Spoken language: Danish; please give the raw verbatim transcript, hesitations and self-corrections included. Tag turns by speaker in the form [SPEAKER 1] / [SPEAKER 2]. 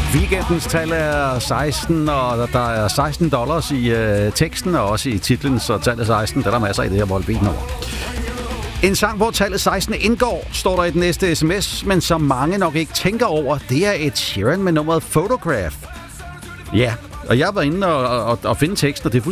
[SPEAKER 1] Weekendens tal er seksten, og der er seksten dollars i øh, teksten, og også i titlen, så tallet seksten, der er der masser i det her voldbeten over. En sang, hvor tallet seksten indgår, står der i den næste sms, men som mange nok ikke tænker over, det er Ed Sheeran med nummeret Photograph. Ja, og jeg var inde og, og, og finde teksten, og det er